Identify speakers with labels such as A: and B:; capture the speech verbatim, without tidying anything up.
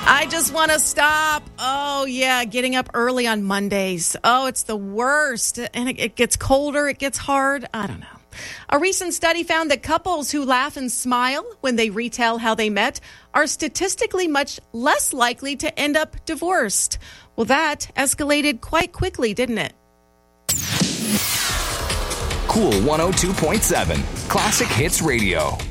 A: I just want to stop. Oh, yeah, getting up early on Mondays. Oh, it's the worst. And it, it gets colder. It gets hard. I don't know. A recent study found that couples who laugh and smile when they retell how they met are statistically much less likely to end up divorced. Well, that escalated quite quickly, didn't it?
B: Cool one oh two point seven, Classic Hits Radio.